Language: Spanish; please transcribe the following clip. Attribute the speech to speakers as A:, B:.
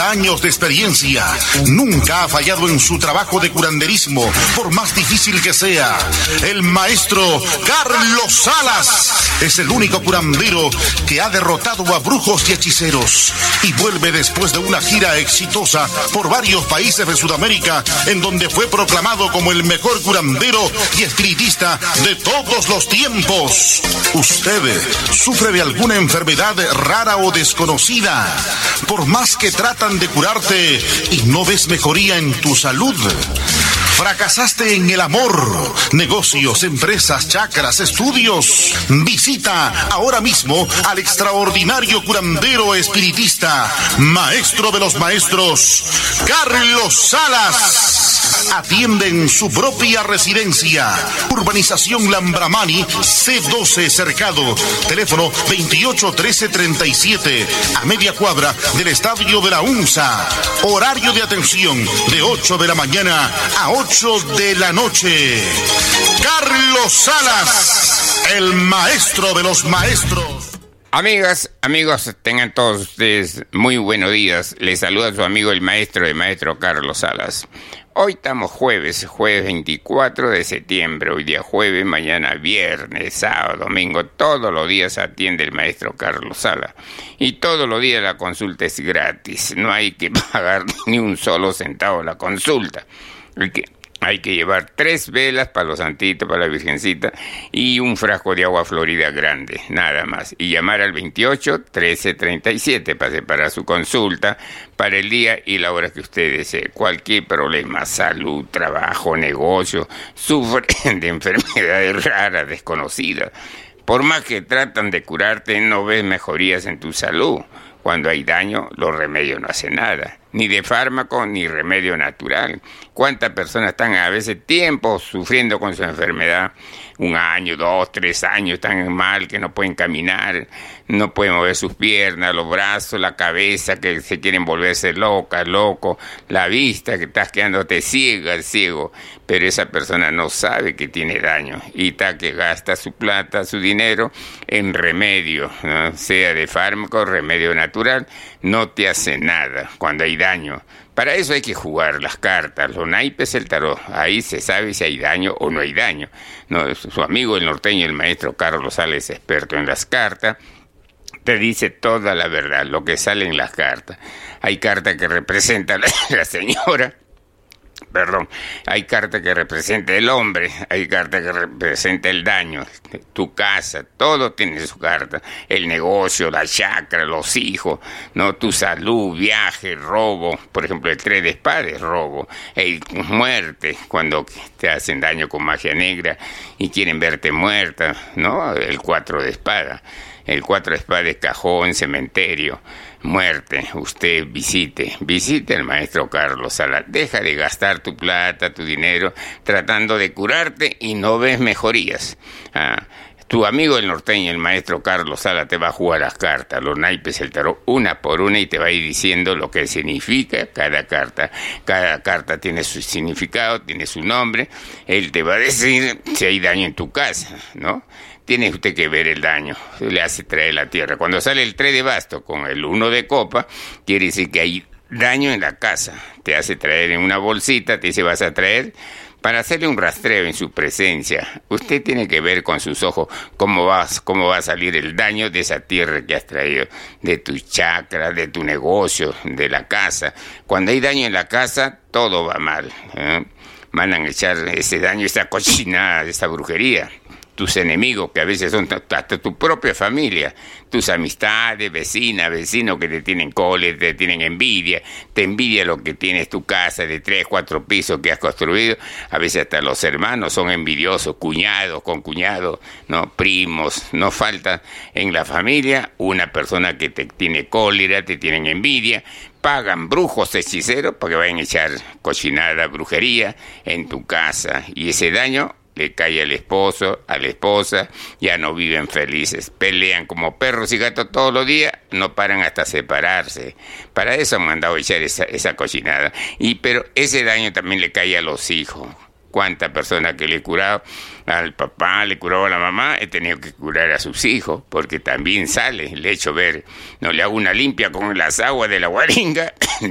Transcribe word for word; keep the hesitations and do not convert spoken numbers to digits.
A: cuarenta años de experiencia. Nunca ha fallado en su trabajo de curanderismo, por más difícil que sea. El maestro Carlos Salas es el único curandero que ha derrotado a brujos y hechiceros y vuelve después de una gira exitosa por varios países de Sudamérica, en donde fue proclamado como el mejor curandero y espiritista de todos los tiempos. ¿Usted sufre de alguna enfermedad rara o desconocida? Por más que tratan de curarte y no ves mejoría en tu salud. ¿Fracasaste en el amor, negocios, empresas, chakras, estudios? Visita ahora mismo al extraordinario curandero espiritista, maestro de los maestros, Carlos Salas. Atiende en su propia residencia. Urbanización Lambramani, C doce Cercado. Teléfono veintiocho trece treinta y siete, a media cuadra del Estadio de la UNSA. Horario de atención de ocho de la mañana a ocho de la noche. Carlos Salas, el maestro de los maestros.
B: Amigas, amigos, tengan todos ustedes muy buenos días. Les saluda su amigo el maestro de maestro Carlos Salas. Hoy estamos jueves, jueves veinticuatro de septiembre, hoy día jueves, mañana viernes, sábado, domingo, todos los días atiende el maestro Carlos Salas. Y todos los días la consulta es gratis, no hay que pagar ni un solo centavo la consulta. Hay que, hay que llevar tres velas para los santitos, para la virgencita y un frasco de agua florida grande, nada más. Y llamar al veintiocho trece treinta y siete para separar su consulta para el día y la hora que usted desee. Cualquier problema, salud, trabajo, negocio, sufre de enfermedades raras, desconocidas. Por más que tratan de curarte, no ves mejorías en tu salud. Cuando hay daño, los remedios no hacen nada. Ni de fármaco, ni remedio natural. ¿Cuántas personas están a veces tiempo sufriendo con su enfermedad? Un año, dos, tres años, están mal, que no pueden caminar, no pueden mover sus piernas, los brazos, la cabeza, que se quieren volverse locas, loco, la vista, que estás quedándote ciega, ciego. Pero esa persona no sabe que tiene daño y está que gasta su plata, su dinero en remedio, ¿no? Sea de fármaco, remedio natural, no te hace nada cuando hay daño. Para eso hay que jugar las cartas, los naipes, el tarot. Ahí se sabe si hay daño o no hay daño. No, su amigo el norteño, el maestro Carlos Salas, experto en las cartas, te dice toda la verdad, lo que sale en las cartas. Hay cartas que representan a la señora, perdón, hay carta que representa el hombre, hay carta que representa el daño, tu casa, todo tiene su carta, el negocio, la chacra, los hijos, no, tu salud, viaje, robo, por ejemplo el tres de espada es robo, el muerte, cuando te hacen daño con magia negra y quieren verte muerta, no, el cuatro de espada. El cuatro de espada es cajón, cementerio, muerte. Usted visite, visite al maestro Carlos Salas. Deja de gastar tu plata, tu dinero, tratando de curarte y no ves mejorías. Ah, tu amigo el norteño, el maestro Carlos Salas, te va a jugar las cartas, los naipes, el tarot, una por una y te va a ir diciendo lo que significa cada carta. Cada carta tiene su significado, tiene su nombre. Él te va a decir si hay daño en tu casa, ¿no? Tiene usted que ver el daño, le hace traer la tierra. Cuando sale el tres de basto con el uno de copa, quiere decir que hay daño en la casa. Te hace traer en una bolsita, te dice vas a traer, para hacerle un rastreo en su presencia. Usted tiene que ver con sus ojos cómo va, cómo va a salir el daño de esa tierra que has traído, de tu chakra, de tu negocio, de la casa. Cuando hay daño en la casa, todo va mal, ¿eh? Mandan a echar ese daño, esa cochinada, esa brujería. Tus enemigos, que a veces son hasta tu propia familia, tus amistades, vecinas, vecinos que te tienen cólera, te tienen envidia, te envidia lo que tienes tu casa de tres, cuatro pisos que has construido. A veces hasta los hermanos son envidiosos, cuñados con cuñados, no, primos. No falta en la familia una persona que te tiene cólera, te tienen envidia. Pagan brujos, hechiceros, para que vayan a echar cochinada, brujería en tu casa. Y ese daño le cae al esposo, a la esposa, ya no viven felices, pelean como perros y gatos todos los días, no paran hasta separarse. Para eso han mandado echar esa, esa cochinada. Y pero ese daño también le cae a los hijos. Cuántas personas que le he curado al papá, le he curado a la mamá, he tenido que curar a sus hijos, porque también sale, le he hecho ver, no le hago una limpia con las aguas de la guaringa,